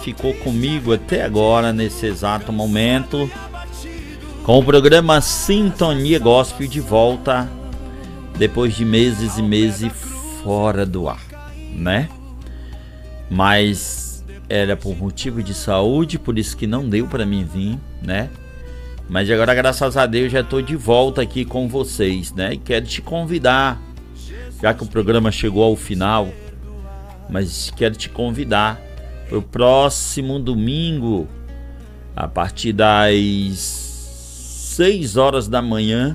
ficou comigo até agora, nesse exato momento, com o programa Sintonia Gospel de volta, depois de meses e meses fora do ar, né? Mas era por motivo de saúde, por isso que não deu para mim vir, né? Mas agora, graças a Deus, já estou de volta aqui com vocês, né? E quero te convidar, já que o programa chegou ao final, mas quero te convidar para o próximo domingo, a partir das 6 horas da manhã,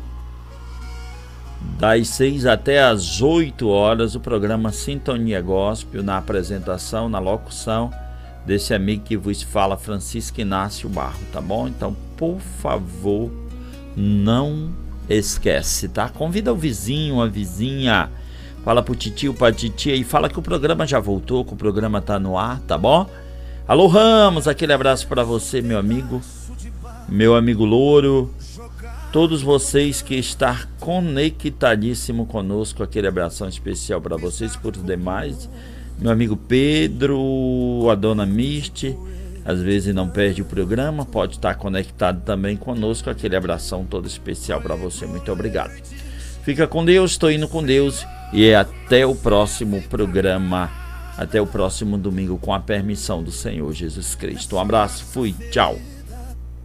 das 6 até as 8 horas, o programa Sintonia Gospel, na apresentação, na locução desse amigo que vos fala, Francisco Inácio Barro, tá bom? Então, por favor, não esquece, tá? Convida o vizinho, a vizinha, fala pro titio, pra titia e fala que o programa já voltou, que o programa tá no ar, tá bom? Alô Ramos, aquele abraço para você, meu amigo Louro, todos vocês que estão conectadíssimo conosco, aquele abração especial para vocês, por os demais, meu amigo Pedro, a dona Misty, às vezes não perde o programa, pode estar conectado também conosco, aquele abração todo especial para você, muito obrigado. Fica com Deus, estou indo com Deus e até o próximo programa, até o próximo domingo, com a permissão do Senhor Jesus Cristo. Um abraço, fui, tchau.